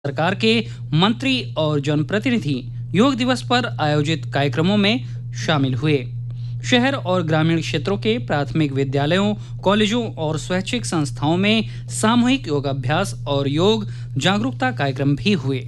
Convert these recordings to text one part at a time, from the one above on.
सरकार के मंत्री और जनप्रतिनिधि योग दिवस पर आयोजित कार्यक्रमों में शामिल हुए। शहर और ग्रामीण क्षेत्रों के प्राथमिक विद्यालयों, कॉलेजों और स्वैच्छिक संस्थाओं में सामूहिक योगाभ्यास और योग जागरूकता कार्यक्रम भी हुए।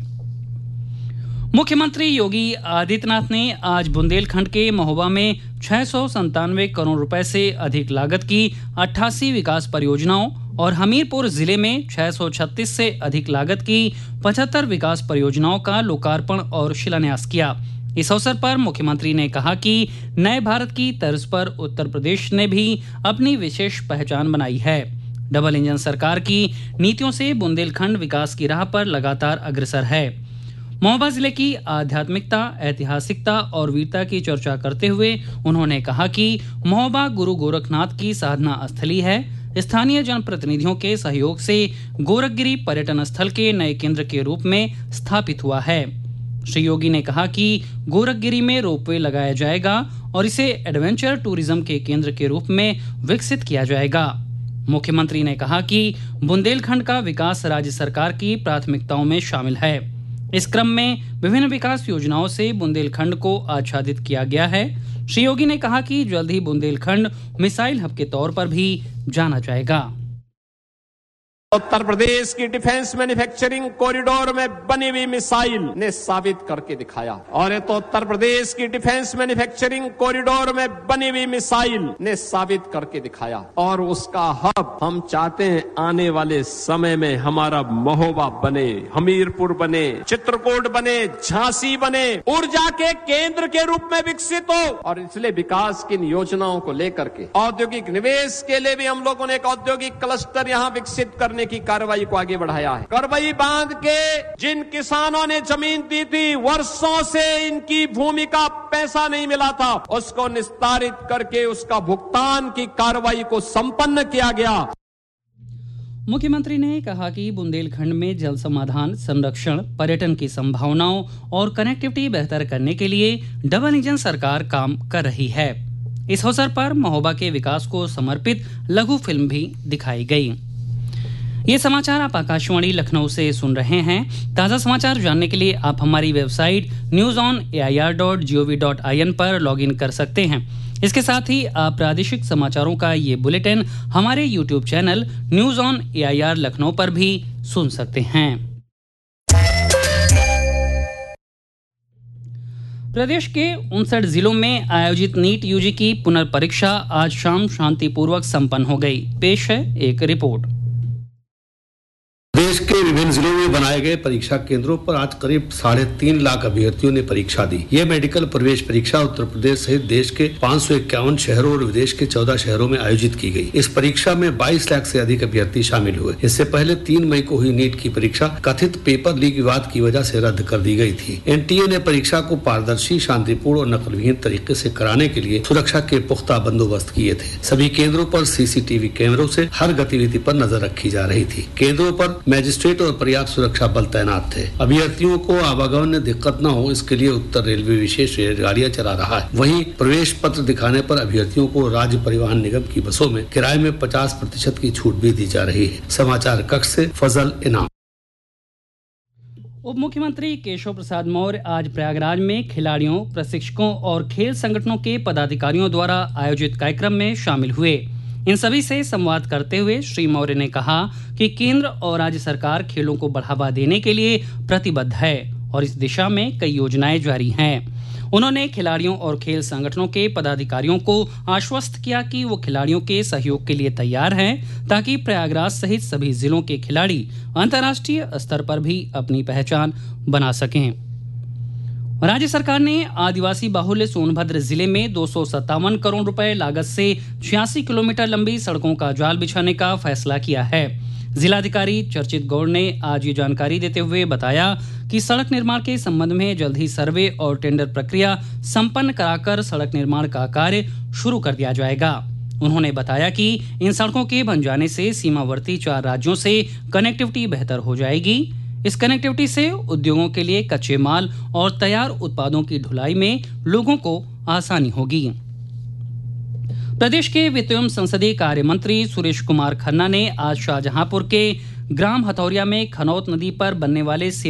मुख्यमंत्री योगी आदित्यनाथ ने आज बुंदेलखंड के महोबा में 697 करोड़ रुपए से अधिक लागत की 88 विकास परियोजनाओं और हमीरपुर जिले में 636 से अधिक लागत की 75 विकास परियोजनाओं का लोकार्पण और शिलान्यास किया। इस अवसर पर मुख्यमंत्री ने कहा कि नए भारत की तर्ज पर उत्तर प्रदेश ने भी अपनी विशेष पहचान बनाई है। डबल इंजन सरकार की नीतियों से बुंदेलखंड विकास की राह पर लगातार अग्रसर है। महोबा जिले की आध्यात्मिकता, ऐतिहासिकता और वीरता की चर्चा करते हुए उन्होंने कहा कि महोबा गुरु गोरखनाथ की साधना स्थली है। स्थानीय जनप्रतिनिधियों के सहयोग से गोरखगिरी पर्यटन स्थल के नए केंद्र के रूप में स्थापित हुआ है। श्री योगी ने कहा कि गोरखगिरी में रोपवे लगाया जाएगा और इसे एडवेंचर टूरिज्म के केंद्र के रूप में विकसित किया जाएगा। मुख्यमंत्री ने कहा कि बुंदेलखंड का विकास राज्य सरकार की प्राथमिकताओं में शामिल है। इस क्रम में विभिन्न विकास योजनाओं से बुंदेलखंड को आच्छादित किया गया है। श्री योगी ने कहा कि जल्द ही बुंदेलखंड मिसाइल हब के तौर पर भी जाना जाएगा। उत्तर प्रदेश की डिफेंस मैन्युफैक्चरिंग कॉरिडोर में बनी हुई मिसाइल ने साबित करके दिखाया, और ये तो उत्तर प्रदेश की डिफेंस मैन्युफैक्चरिंग कॉरिडोर में बनी हुई मिसाइल ने साबित करके दिखाया। और उसका हब हम चाहते हैं आने वाले समय में हमारा महोबा बने, हमीरपुर बने, चित्रकूट बने, झांसी बने, ऊर्जा के केंद्र के रूप में विकसित हो। और इसलिए विकास की योजनाओं को लेकर के औद्योगिक निवेश के लिए भी हम लोगों ने एक औद्योगिक क्लस्टर यहाँ विकसित करने की कार्रवाई को आगे बढ़ाया है। करवई बांध के जिन किसानों ने जमीन दी थी, वर्षों से इनकी भूमि का पैसा नहीं मिला था, उसको निस्तारित करके उसका भुगतान की कार्रवाई को संपन्न किया गया। मुख्यमंत्री ने कहा कि बुंदेलखंड में जल समाधान, संरक्षण, पर्यटन की संभावनाओं और कनेक्टिविटी बेहतर करने के लिए डबल इंजन सरकार काम कर रही है। इस अवसर पर महोबा के विकास को समर्पित लघु फिल्म भी दिखाई गई। ये समाचार आप आकाशवाणी लखनऊ से सुन रहे हैं। ताज़ा समाचार जानने के लिए आप हमारी वेबसाइट newsonair.gov.in पर लॉगिन कर सकते हैं। इसके साथ ही आप प्रादेशिक समाचारों का ये बुलेटिन हमारे YouTube channel news on AIR Lucknow पर भी सुन सकते हैं। प्रदेश के 59 जिलों में आयोजित नीट यूजी की पुनर्परीक्षा आज शाम शांतिपूर्वक संपन्न हो गई। पेश है एक रिपोर्ट। देश के विभिन्न जिलों में बनाए गए परीक्षा केंद्रों पर आज करीब 3.5 लाख अभ्यर्थियों ने परीक्षा दी। ये मेडिकल प्रवेश परीक्षा उत्तर प्रदेश सहित देश के 551 शहरों और विदेश के 14 शहरों में आयोजित की गई। इस परीक्षा में 22 लाख से अधिक अभ्यर्थी शामिल हुए। इससे पहले 3 मई को हुई नीट की परीक्षा कथित पेपर लीक विवाद की वजह से रद्द कर दी गई थी। एनटीए ने परीक्षा को पारदर्शी, शांतिपूर्ण और नकलविहीन तरीके से कराने के लिए सुरक्षा के पुख्ता बंदोबस्त किए थे। सभी केंद्रों पर सीसीटीवी कैमरों से हर गतिविधि पर नजर रखी जा रही थी। केंद्रों पर मजिस्ट्रेट और पर्याप्त सुरक्षा बल तैनात थे। अभ्यर्थियों को आवागमन में दिक्कत न हो, इसके लिए उत्तर रेलवे विशेष रेलगाड़ियां चला रहा है। वहीं प्रवेश पत्र दिखाने पर अभ्यर्थियों को राज्य परिवहन निगम की बसों में किराए में 50% की छूट भी दी जा रही है। समाचार कक्ष से फजल इनाम। उप मुख्यमंत्री केशव प्रसाद मौर्य आज प्रयागराज में खिलाड़ियों, प्रशिक्षकों और खेल संगठनों के पदाधिकारियों द्वारा आयोजित कार्यक्रम में शामिल हुए। इन सभी से संवाद करते हुए श्री मौर्य ने कहा कि केंद्र और राज्य सरकार खेलों को बढ़ावा देने के लिए प्रतिबद्ध है और इस दिशा में कई योजनाएं जारी हैं। उन्होंने खिलाड़ियों और खेल संगठनों के पदाधिकारियों को आश्वस्त किया कि वो खिलाड़ियों के सहयोग के लिए तैयार हैं, ताकि प्रयागराज सहित सभी जिलों के खिलाड़ी अंतर्राष्ट्रीय स्तर पर भी अपनी पहचान बना सकें। राज्य सरकार ने आदिवासी बाहुल्य सोनभद्र जिले में 257 करोड़ रुपए लागत से 86 किलोमीटर लंबी सड़कों का जाल बिछाने का फैसला किया है। जिलाधिकारी चर्चित गौड़ ने आज ये जानकारी देते हुए बताया कि सड़क निर्माण के संबंध में जल्द ही सर्वे और टेंडर प्रक्रिया संपन्न कराकर सड़क निर्माण का कार्य शुरू कर दिया जाएगा। उन्होंने बताया कि इन सड़कों के बन जाने से सीमावर्ती 4 राज्यों से कनेक्टिविटी बेहतर हो जाएगी। इस कनेक्टिविटी से उद्योगों के लिए कच्चे माल और तैयार उत्पादों की ढुलाई में लोगों को आसानी होगी। प्रदेश के वित्त एवं संसदीय कार्य मंत्री सुरेश कुमार खन्ना ने आज शाहजहांपुर के ग्राम हथौरिया में खनौत नदी पर बनने वाले